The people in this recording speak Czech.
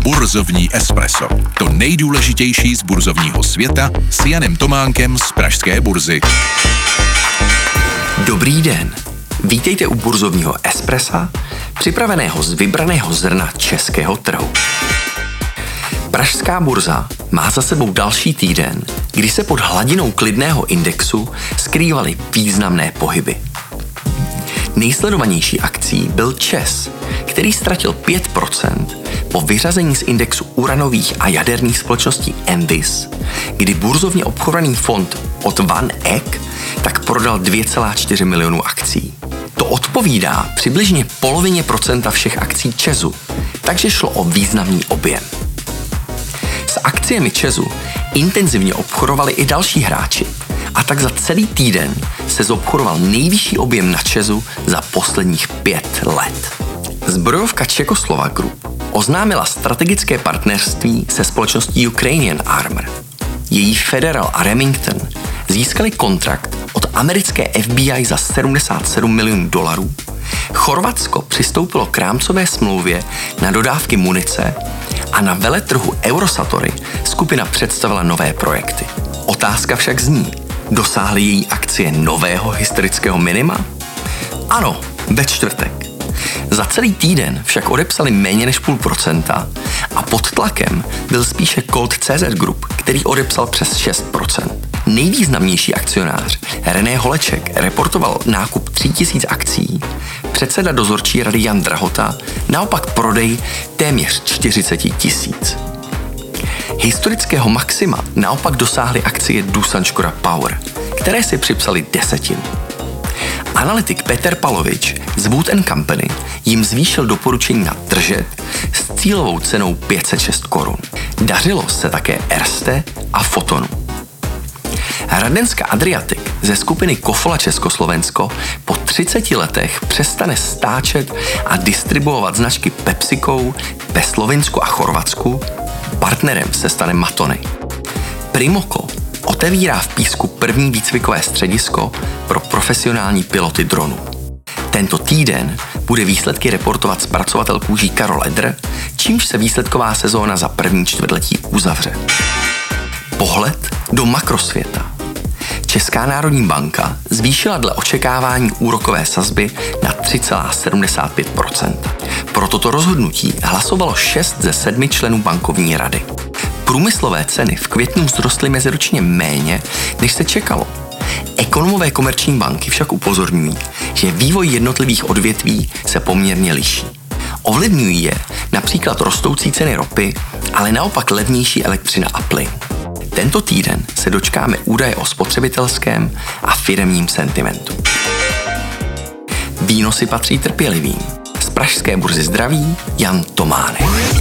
Burzovní espresso. To nejdůležitější z burzovního světa s Janem Tománkem z pražské burzy. Dobrý den. Vítejte u burzovního espressa, připraveného z vybraného zrna českého trhu. Pražská burza má za sebou další týden, kdy se pod hladinou klidného indexu skrývaly významné pohyby. Nejsledovanější akcí byl ČEZ, který ztratil 5% po vyřazení z indexu uranových a jaderných společností Envis, kdy burzovně obchodovaný fond od Van Eck tak prodal 2,4 milionu akcí. To odpovídá přibližně polovině procenta všech akcí ČEZu, takže šlo o významný objem. S akciemi ČEZu intenzivně obchodovali i další hráči, a tak za celý týden se zobchodoval nejvyšší objem na ČEZu za posledních 5 let. Zbrojovka Czechoslovak Group oznámila strategické partnerství se společností Ukrainian Armor. Její Federal a Remington získali kontrakt od americké FBI za $77 milionů. Chorvatsko přistoupilo k rámcové smlouvě na dodávky munice a na veletrhu Eurosatory skupina představila nové projekty. Otázka však zní, dosáhly její akcie nového historického minima? Ano, ve čtvrtek. Za celý týden však odepsali méně než 0,5% a pod tlakem byl spíše Colt CZ Group, který odepsal přes 6%. Nejvýznamnější akcionář René Holeček reportoval nákup 3000 akcí, předseda dozorčí rady Jan Drahota naopak prodej téměř 40 000. Historického maxima naopak dosáhly akcie Doosan Škoda Power, které si připsali 10. Analytik Peter Palovič z Wood & Company jim zvýšil doporučení na držet s cílovou cenou 506 korun. Dařilo se také Erste a Fotonu. Radenská Adriatic ze skupiny Kofola Československo po 30 letech přestane stáčet a distribuovat značky PepsiCo ve Slovinsku a Chorvatsku, partnerem se stane Matony. Primoco otevírá v Písku první výcvikové středisko pro profesionální piloty dronů. Tento týden bude výsledky reportovat zpracovatel kůží Karol Edr, čímž se výsledková sezóna za první čtvrtletí uzavře. Pohled do makrosvěta. Česká národní banka zvýšila dle očekávání úrokové sazby na 3,75%. Pro toto rozhodnutí hlasovalo 6 ze 7 členů bankovní rady. Průmyslové ceny v květnu vzrostly meziročně méně, než se čekalo. Ekonomové Komerční banky však upozorňují, že vývoj jednotlivých odvětví se poměrně liší. Ovlivňují je například rostoucí ceny ropy, ale naopak levnější elektřina a plyn. Tento týden se dočkáme údaje o spotřebitelském a firemním sentimentu. Výnosy patří trpělivým. Z pražské burzy zdraví Jan Tománek.